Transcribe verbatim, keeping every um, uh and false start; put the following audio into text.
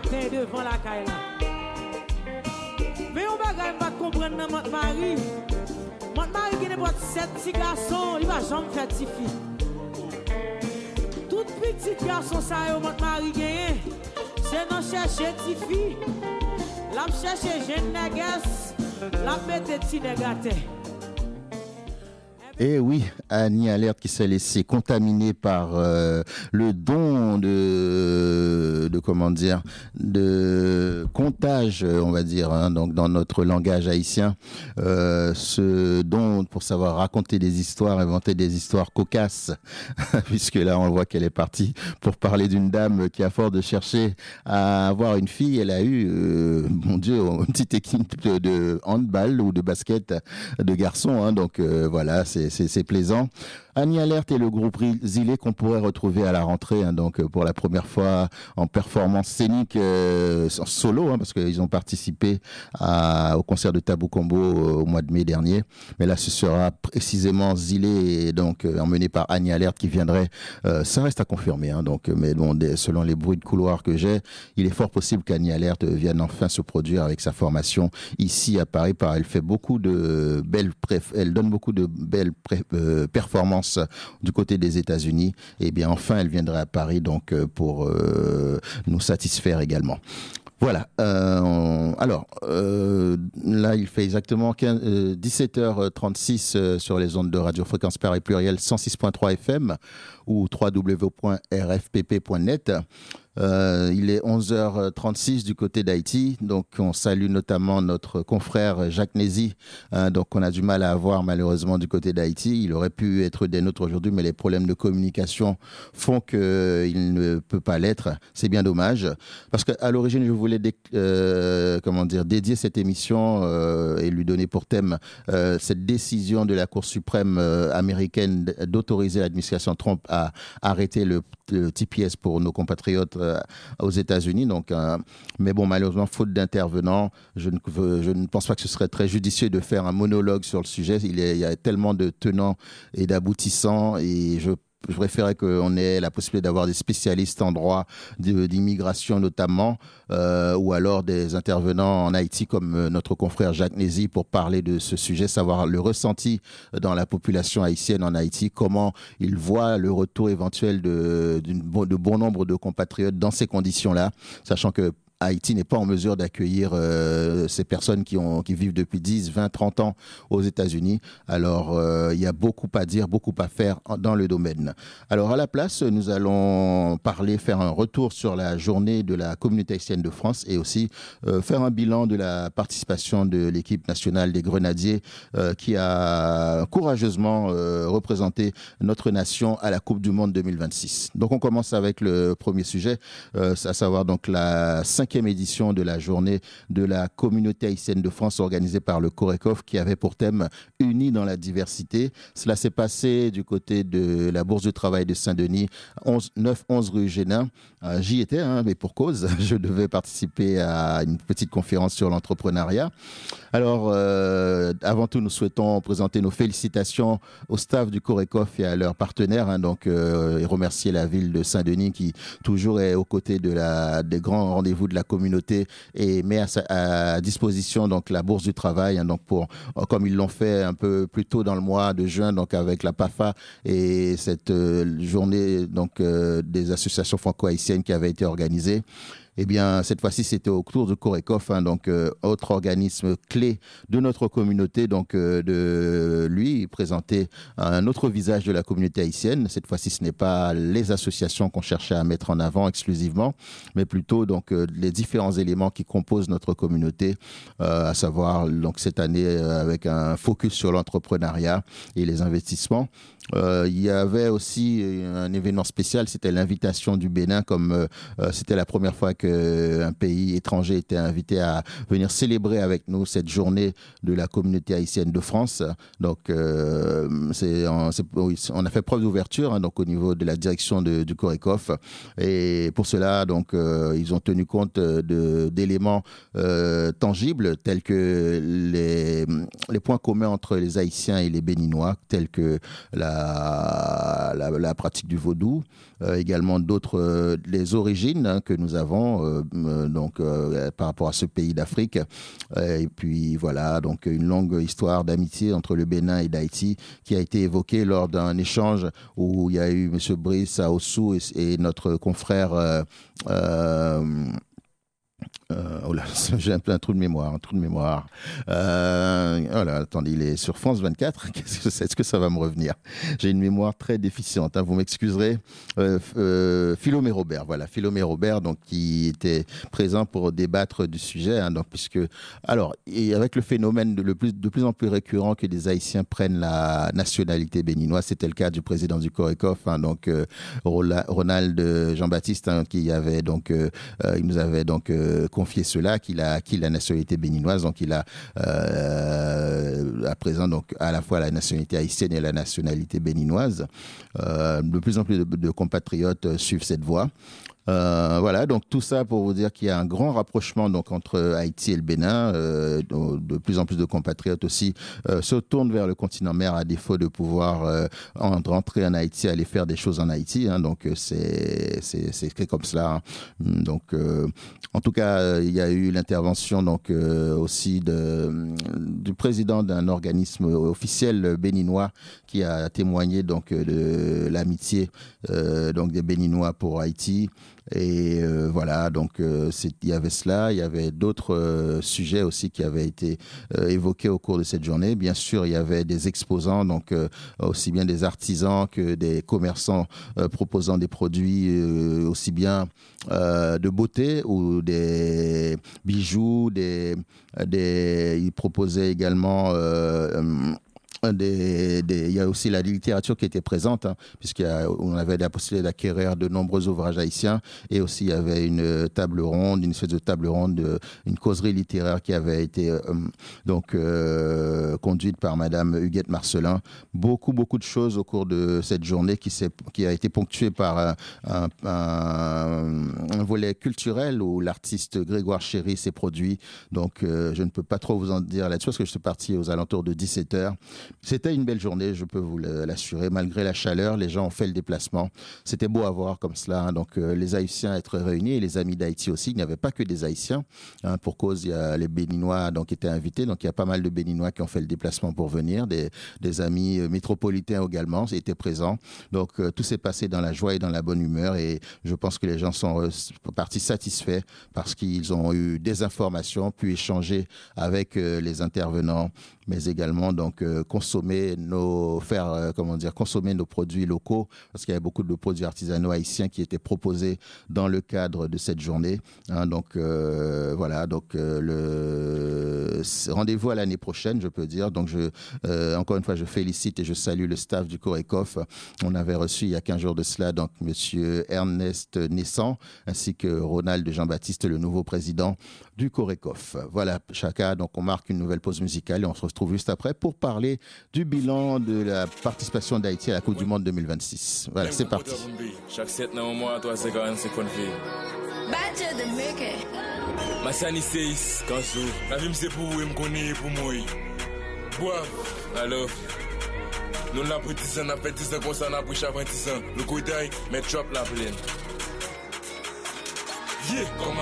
matin devant la caille là. Mais on va pas comprendre dans mon mari. Mon mari qui n'est pas sept petits garçons, il va jamais faire petite fille. Tout petit garçon ça est mon mari gagné. C'est non chercher petite fille. La chercher jeune négasse, la mettre petit négaté. Eh oui, Annie Alert qui s'est laissée contaminer par euh, le don de, de comment dire, de comptage, on va dire, hein, donc dans notre langage haïtien, euh, ce don pour savoir raconter des histoires, inventer des histoires cocasses, puisque là on voit qu'elle est partie pour parler d'une dame qui, à force de chercher à avoir une fille, elle a eu, euh, mon Dieu, une petite équipe de, de handball ou de basket de garçons, hein, donc euh, voilà, c'est C'est, c'est plaisant. Annie Alert et le groupe Zilé qu'on pourrait retrouver à la rentrée, hein, donc pour la première fois en performance scénique euh, en solo, hein, parce qu'ils ont participé à, au concert de Tabou Combo euh, au mois de mai dernier. Mais là, ce sera précisément Zilé, donc euh, emmené par Annie Alert qui viendrait. Euh, ça reste à confirmer, hein, donc, mais bon, des, selon les bruits de couloir que j'ai, il est fort possible qu'Annie Alert vienne enfin se produire avec sa formation ici à Paris. Par elle fait beaucoup de belles, préf- elle donne beaucoup de belles pré- euh, performances du côté des États-Unis. Et bien enfin, elle viendra à Paris donc pour euh, nous satisfaire également. Voilà. Euh, on, alors, euh, là, il fait exactement quinze, euh, dix-sept heures trente-six euh, sur les ondes de Radio Fréquence Paris Pluriel cent six virgule trois F M ou w w w point r f p p point net. Euh, il est onze heures trente-six du côté d'Haïti, donc on salue notamment notre confrère Jacques Nézy, hein, donc on a du mal à avoir malheureusement du côté d'Haïti. Il aurait pu être des nôtres aujourd'hui, mais les problèmes de communication font qu'il ne peut pas l'être. C'est bien dommage, parce qu'à l'origine je voulais dé- euh, comment dire, dédier cette émission euh, et lui donner pour thème euh, cette décision de la Cour suprême euh, américaine d'autoriser l'administration Trump à arrêter le, le T P S pour nos compatriotes euh, aux États-Unis. Donc, euh, mais bon, malheureusement, faute d'intervenants, je ne, je ne pense pas que ce serait très judicieux de faire un monologue sur le sujet. Il, est, il y a tellement de tenants et d'aboutissants, et je Je préférais qu'on ait la possibilité d'avoir des spécialistes en droit de, d'immigration notamment, euh, ou alors des intervenants en Haïti comme notre confrère Jacques Nézy pour parler de ce sujet, savoir le ressenti dans la population haïtienne en Haïti, comment ils voient le retour éventuel de, de bon nombre de compatriotes dans ces conditions-là, sachant que Haïti n'est pas en mesure d'accueillir euh, ces personnes qui, ont, qui vivent depuis dix, vingt, trente ans aux États-Unis. Alors, euh, il y a beaucoup à dire, beaucoup à faire dans le domaine. Alors, à la place, nous allons parler, faire un retour sur la journée de la communauté haïtienne de France et aussi euh, faire un bilan de la participation de l'équipe nationale des Grenadiers euh, qui a courageusement euh, représenté notre nation à la Coupe du Monde deux mille vingt-six. Donc, on commence avec le premier sujet, euh, à savoir donc la cinquième édition de la journée de la communauté haïtienne de France organisée par le Corecof qui avait pour thème « Unis dans la diversité ». Cela s'est passé du côté de la Bourse du Travail de Saint-Denis, neuf onze rue Génin. Euh, j'y étais, hein, mais pour cause, je devais participer à une petite conférence sur l'entrepreneuriat. Alors, euh, avant tout, nous souhaitons présenter nos félicitations au staff du Corecof et à leurs partenaires, hein, donc, euh, et remercier la ville de Saint-Denis qui toujours est aux côtés de la, des grands rendez-vous de la communauté et met à, sa, à disposition donc la Bourse du Travail, hein, donc pour, comme ils l'ont fait un peu plus tôt dans le mois de juin, donc avec la P A F A et cette euh, journée donc euh, des associations franco-haïtiennes qui avait été organisée. Eh bien, cette fois-ci, c'était au tour de Corecof, hein, donc euh, autre organisme clé de notre communauté, donc euh, de lui présenter un autre visage de la communauté haïtienne. Cette fois-ci, ce n'est pas les associations qu'on cherchait à mettre en avant exclusivement, mais plutôt donc euh, les différents éléments qui composent notre communauté, euh, à savoir donc cette année euh, avec un focus sur l'entrepreneuriat et les investissements. Euh, il y avait aussi un événement spécial, c'était l'invitation du Bénin, comme euh, c'était la première fois qu'un pays étranger était invité à venir célébrer avec nous cette journée de la communauté haïtienne de France. Donc, euh, c'est, on, c'est, on a fait preuve d'ouverture, hein, donc au niveau de la direction de, du Corecof, et pour cela, donc, euh, ils ont tenu compte de, d'éléments euh, tangibles tels que les, les points communs entre les Haïtiens et les Béninois, tels que la La, la, la pratique du vaudou, euh, également d'autres, euh, les origines hein, que nous avons, attachement euh, euh, donc euh, par rapport à ce pays d'Afrique. Euh, et puis voilà, donc une longue histoire d'amitié entre le Bénin et d'Haïti qui a été évoquée lors d'un échange où il y a eu M. Brice Aossou et, et notre confrère euh, euh, Euh, oh là, j'ai un peu un trou de mémoire, un trou de mémoire. Euh, oh là, attendez, il est sur France vingt-quatre. Qu'est-ce que c'est ? Est-ce que ça va me revenir ? J'ai une mémoire très déficiente. Hein, vous m'excuserez. Euh, euh, Philomé Robert, voilà, Philomé Robert, donc qui était présent pour débattre du sujet. Hein, donc puisque, alors, et avec le phénomène de, le plus, de plus en plus récurrent que des Haïtiens prennent la nationalité béninoise, c'était le cas du président du CORECOF, hein, donc euh, Ronald Jean-Baptiste, hein, qui avait donc, euh, il nous avait donc euh, confié cela, qu'il a acquis la nationalité béninoise, donc il a euh, à présent donc à la fois la nationalité haïtienne et la nationalité béninoise. Euh, de plus en plus de, de compatriotes suivent cette voie. Euh, voilà, donc tout ça pour vous dire qu'il y a un grand rapprochement donc entre Haïti et le Bénin. Euh, de plus en plus de compatriotes aussi euh, se tournent vers le continent mer à défaut de pouvoir euh, rentrer en Haïti, aller faire des choses en Haïti. Hein, donc c'est c'est c'est comme cela. Hein. Donc euh, en tout cas, euh, il y a eu l'intervention donc euh, aussi de du président d'un organisme officiel béninois qui a témoigné donc de l'amitié euh, donc des Béninois pour Haïti. Et euh, voilà, donc euh, il y avait cela, il y avait d'autres euh, sujets aussi qui avaient été euh, évoqués au cours de cette journée. Bien sûr, il y avait des exposants, donc euh, aussi bien des artisans que des commerçants euh, proposant des produits euh, aussi bien euh, de beauté ou des bijoux, des, des ils proposaient également euh, Des, des, il y a aussi la littérature qui était présente, hein, puisqu'on avait la possibilité d'acquérir de nombreux ouvrages haïtiens, et aussi il y avait une table ronde, une espèce de table ronde, de, une causerie littéraire qui avait été euh, donc euh, conduite par Madame Huguette Marcelin. Beaucoup, beaucoup de choses au cours de cette journée qui, s'est, qui a été ponctuée par un, un, un, un volet culturel où l'artiste Grégoire Chéry s'est produit. Donc euh, je ne peux pas trop vous en dire là-dessus parce que je suis parti aux alentours de dix-sept heures. C'était une belle journée, je peux vous l'assurer. Malgré la chaleur, les gens ont fait le déplacement. C'était beau à voir comme cela. Hein. Donc, euh, les Haïtiens être réunis et les amis d'Haïti aussi. Il n'y avait pas que des Haïtiens. Hein. Pour cause, il y a les Béninois donc, étaient invités. Donc, il y a pas mal de Béninois qui ont fait le déplacement pour venir. Des, des amis euh, métropolitains également étaient présents. Donc, euh, tout s'est passé dans la joie et dans la bonne humeur. Et je pense que les gens sont euh, partis satisfaits parce qu'ils ont eu des informations, pu échanger avec euh, les intervenants, mais également donc euh, consommer nos faire euh, comment dire consommer nos produits locaux parce qu'il y avait beaucoup de produits artisanaux haïtiens qui étaient proposés dans le cadre de cette journée. Hein, donc euh, voilà, donc euh, le rendez-vous à l'année prochaine, je peux dire. Donc je euh, encore une fois je félicite et je salue le staff du CORECOF. On avait reçu il y a quinze jours de cela donc monsieur Ernest Naissant ainsi que Ronald Jean-Baptiste, le nouveau président du CORECOF. Voilà, Chaka, donc on marque une nouvelle pause musicale et on se retrouve juste après pour parler du bilan de la participation d'Haïti à la Coupe du Monde deux mille vingt-six. Voilà, c'est parti. Chaque sept mois, toi, c'est quarante-cinq filles. Badger de Mickey. Ma sani seis, kanso. La vie c'est pour vous, me connaît pour moi. Bois, alors. Nous l'avons pris dix ans, on a fait dix ans comme ça, on a pris chaque vingt ans. Le coup d'ail, mais chop la plaine. Yeah, comment